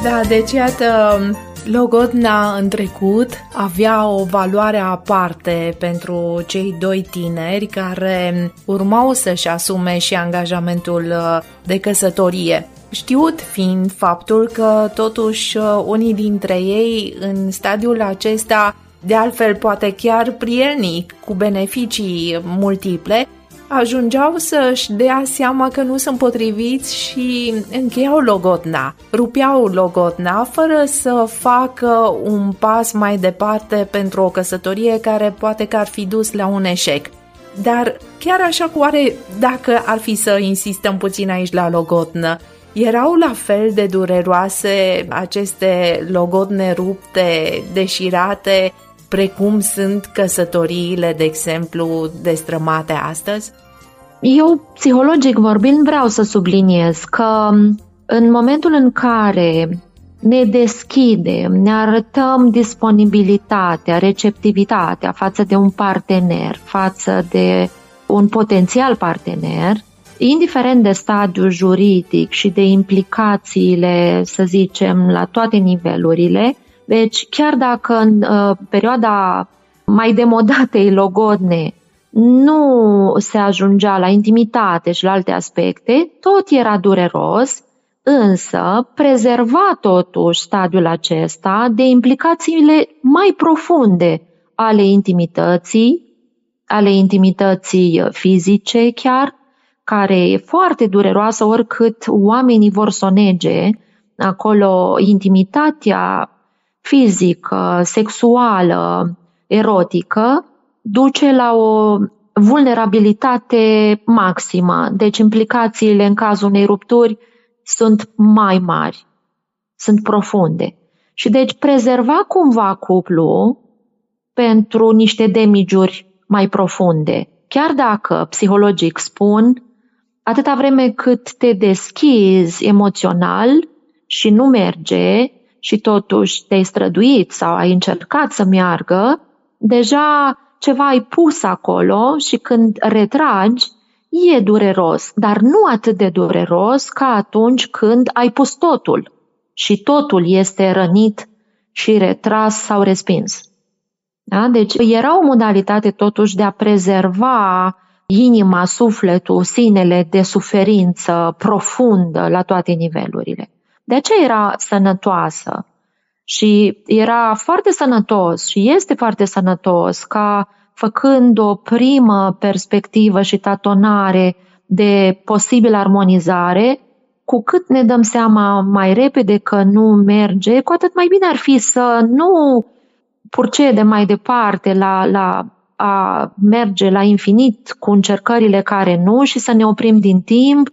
Da, deci iată, logodna în trecut avea o valoare aparte pentru cei doi tineri care urmau să-și asume și angajamentul de căsătorie. Știut fiind faptul că totuși unii dintre ei în stadiul acesta, de altfel poate chiar prielnic, cu beneficii multiple, ajungeau să-și dea seama că nu sunt potriviți și încheiau logodna. Rupeau logodna fără să facă un pas mai departe pentru o căsătorie care poate că ar fi dus la un eșec. Dar chiar așa, oare dacă ar fi să insistăm puțin aici la logodnă, erau la fel de dureroase aceste logodne rupte, deșirate, precum sunt căsătoriile, de exemplu, destrămate astăzi? Eu, psihologic vorbind, vreau să subliniez că în momentul în care ne deschidem, ne arătăm disponibilitatea, receptivitatea față de un partener, față de un potențial partener, indiferent de stadiul juridic și de implicațiile, să zicem, la toate nivelurile, deci chiar dacă în perioada mai demodatei logodne nu se ajungea la intimitate și la alte aspecte, tot era dureros, însă prezerva totuși stadiul acesta de implicațiile mai profunde ale intimității fizice chiar, care e foarte dureroasă oricât oamenii vor să o nege. Acolo intimitatea fizică, sexuală, erotică, duce la o vulnerabilitate maximă. Deci implicațiile în cazul unei rupturi sunt mai mari, sunt profunde. Și deci prezerva cumva cuplul pentru niște demigiuri mai profunde. Chiar dacă, psihologic spun, atâta vreme cât te deschizi emoțional și nu merge și totuși te-ai străduit sau ai încercat să meargă, deja ceva ai pus acolo și când retragi, e dureros, dar nu atât de dureros ca atunci când ai pus totul și totul este rănit și retras sau respins. Da? Deci era o modalitate totuși de a prezerva inima, sufletul, sinele de suferință profundă la toate nivelurile. De aceea era sănătoasă și era foarte sănătos și este foarte sănătos ca, făcând o primă perspectivă și tatonare de posibilă armonizare, cu cât ne dăm seama mai repede că nu merge, cu atât mai bine ar fi să nu purcedem mai departe la a merge la infinit cu încercările care nu și să ne oprim din timp,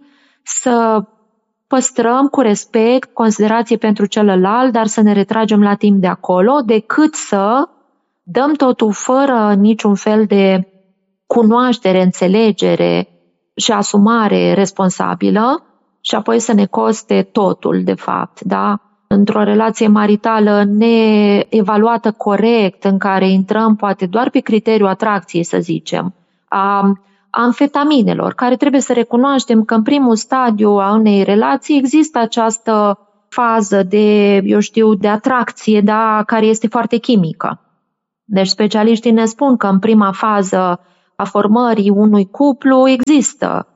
să păstrăm cu respect, considerație pentru celălalt, dar să ne retragem la timp de acolo, decât să dăm totul fără niciun fel de cunoaștere, înțelegere și asumare responsabilă și apoi să ne coste totul, de fapt, da? Într-o relație maritală neevaluată corect, în care intrăm poate doar pe criteriul atracției, să zicem, a amfetaminelor, care trebuie să recunoaștem că în primul stadiu a unei relații există această fază de, de atracție, da, care este foarte chimică. Deci specialiștii ne spun că în prima fază a formării unui cuplu există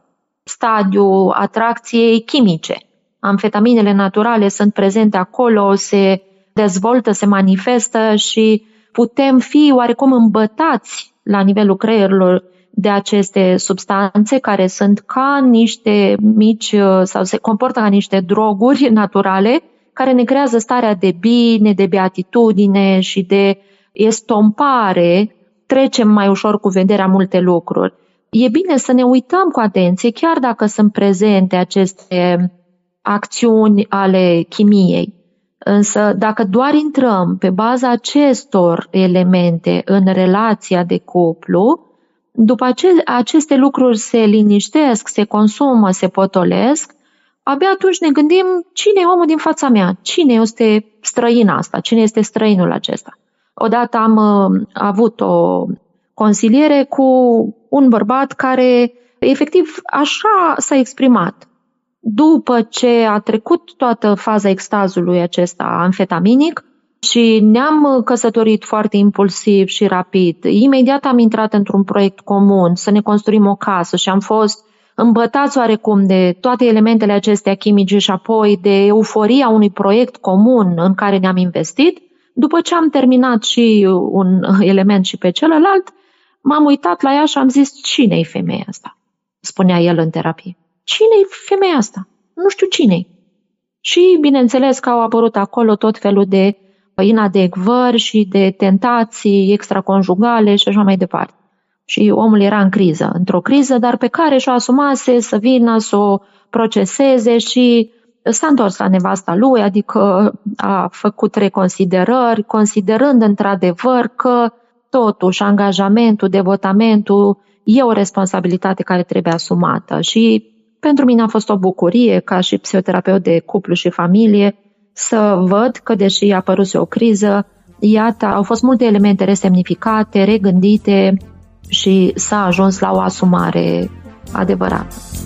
stadiul atracției chimice. Amfetaminele naturale sunt prezente acolo, se dezvoltă, se manifestă și putem fi oarecum îmbătați la nivelul creierului de aceste substanțe care sunt ca niște mici sau se comportă ca niște droguri naturale care ne creează starea de bine, de beatitudine și de estompare. Trecem mai ușor cu vederea multe lucruri. E bine să ne uităm cu atenție, chiar dacă sunt prezente aceste acțiuni ale chimiei. Însă dacă doar intrăm pe baza acestor elemente în relația de cuplu, după aceste lucruri se liniștesc, se consumă, se potolesc, abia atunci ne gândim cine e omul din fața mea, cine este străina asta, cine este străinul acesta. Odată am avut o consiliere cu un bărbat care efectiv așa s-a exprimat. după ce a trecut toată faza extazului acesta amfetaminic și ne-am căsătorit foarte impulsiv și rapid, imediat am intrat într-un proiect comun să ne construim o casă și am fost îmbătați oarecum de toate elementele acestea chimice și apoi de euforia unui proiect comun în care ne-am investit. După ce am terminat și un element și pe celălalt, m-am uitat la ea și am zis, cine-i femeia asta? Spunea el în terapie. Cine-i femeia asta? Nu știu cine-i. Și bineînțeles că au apărut acolo tot felul de inadecvări și de tentații extraconjugale și așa mai departe. Și omul era în criză, într-o criză, dar pe care și-o asumase să vină, să o proceseze și s-a întors la nevasta lui, adică a făcut reconsiderări, considerând într-adevăr că totuși angajamentul, devotamentul e o responsabilitate care trebuie asumată. Și pentru mine a fost o bucurie, ca și psihoterapeut de cuplu și familie, să văd că, deși a apărut o criză, iată, au fost multe elemente resemnificate, regândite și s-a ajuns la o asumare adevărată.